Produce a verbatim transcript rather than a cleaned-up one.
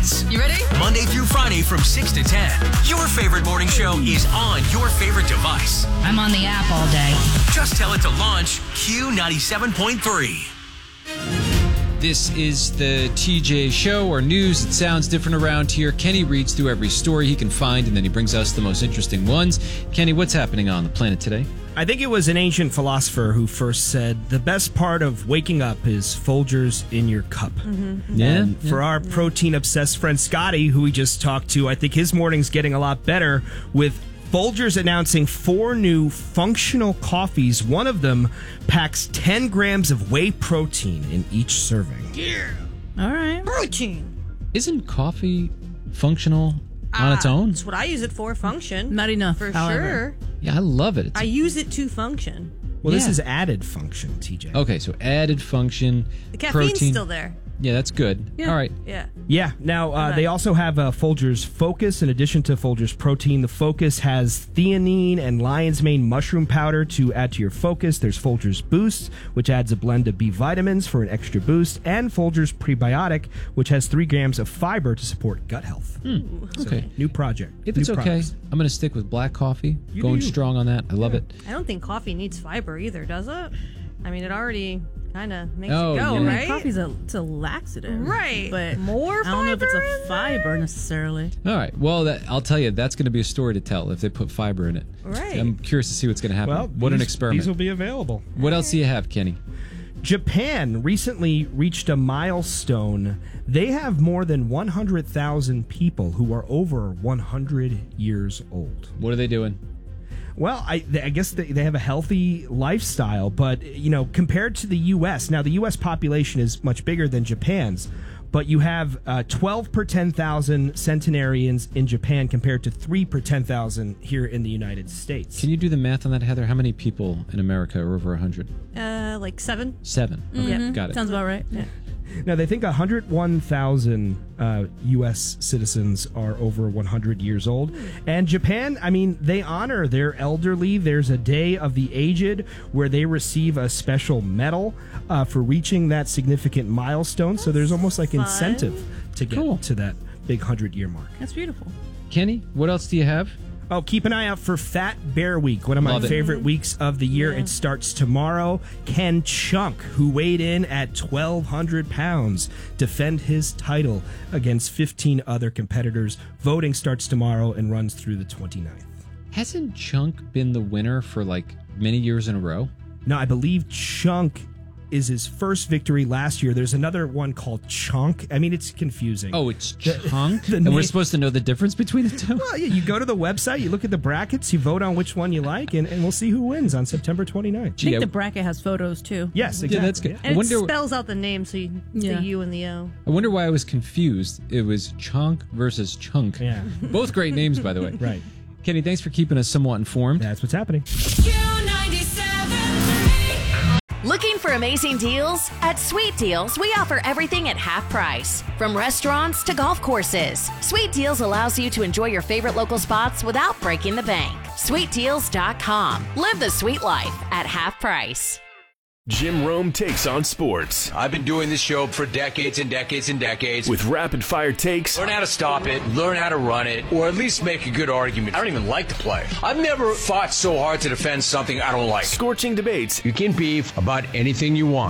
Bets. You ready? Monday through Friday from six to ten. Your favorite morning show is on your favorite device. I'm on the app all day. Just tell it to launch Q ninety-seven point three. This is the T J Show, or news that sounds different around here. Kenny reads through every story he can find, and then he brings us the most interesting ones. Kenny, what's happening on the planet today? I think it was an ancient philosopher who first said, the best part of waking up is Folgers in your cup. Mm-hmm. Yeah. And for our protein-obsessed friend Scotty, who we just talked to, I think his morning's getting a lot better with Folgers announcing four new functional coffees. One of them packs ten grams of whey protein in each serving. Yeah. All right. Protein. Isn't coffee functional on uh, its own? That's what I use it for, function. Not enough, for however. sure. Yeah, I love it. It's I use it to function. Well, yeah. this is added function, T J. Okay, so added function. The caffeine's protein. still there. Yeah, that's good. Yeah. All right. Yeah. Yeah. Now, uh, they also have uh, Folgers Focus in addition to Folgers Protein. The Focus has theanine and lion's mane mushroom powder to add to your focus. There's Folgers Boost, which adds a blend of B vitamins for an extra boost, and Folgers Prebiotic, which has three grams of fiber to support gut health. Hmm. So, okay. New project. If new it's okay, products. I'm going to stick with black coffee. You Going do. strong on that. I love Yeah. it. I don't think coffee needs fiber either, does it? I mean, it already kind of makes Oh, it go, yeah. right? Coffee's a, it's a laxative. Right. But more I don't know if fiber it's a in fiber there? necessarily. All right. Well, that, I'll tell you, that's going to be a story to tell if they put fiber in it. Right. I'm curious to see what's going to happen. Well, what an these- experiment. These will be available. What else do you have, Kenny? Japan recently reached a milestone. They have more than one hundred thousand people who are over one hundred years old. What are they doing? Well, I, I guess they, they have a healthy lifestyle, but, you know, compared to the U S, now the U S population is much bigger than Japan's, but you have uh, twelve per ten thousand centenarians in Japan compared to three per ten thousand here in the United States. Can you do the math on that, Heather? How many people in America are over one hundred? Uh, like seven. Seven. Okay, Mm-hmm. got it. Sounds about right. Yeah. Now, they think one hundred one thousand uh, U S citizens are over one hundred years old. And Japan, I mean, they honor their elderly. There's a Day of the Aged where they receive a special medal uh, for reaching that significant milestone. So there's almost like fun. incentive to get Cool. to that big hundred-year mark. That's beautiful. Kenny, what else do you have? Oh, keep an eye out for Fat Bear Week, one of my Love it. favorite weeks of the year. Yeah. It starts tomorrow. Ken Chunk, who weighed in at twelve hundred pounds, defend his title against fifteen other competitors. Voting starts tomorrow and runs through the twenty-ninth. Hasn't Chunk been the winner for like many years in a row? Now, I believe Chunk is his first victory last year. There's another one called Chunk. I mean, it's confusing. Oh, it's Chunk? the and name- we're supposed to know the difference between the two? Well, yeah, you go to the website, you look at the brackets, you vote on which one you like, and, and we'll see who wins on September twenty-ninth. I Gee, think I- the bracket has photos too. Yes, exactly. Yeah, that's good. Yeah. I And wonder, it spells out the name, so you, Yeah. the U and the O. I wonder why I was confused. It was Chunk versus Chunk. Yeah. Both great names, by the way. Right. Kenny, thanks for keeping us somewhat informed. That's what's happening. Looking for amazing deals? At Sweet Deals, we offer everything at half price. From restaurants to golf courses, Sweet Deals allows you to enjoy your favorite local spots without breaking the bank. sweet deals dot com. Live the sweet life at half price. Jim Rome takes on sports I've been doing this show for decades and decades and decades. with rapid-fire takes, Learn how to stop it, learn how to run it, or at least make a good argument. I don't even like to play. I've never fought so hard to defend something I don't like. scorching debates, You can beef about anything you want.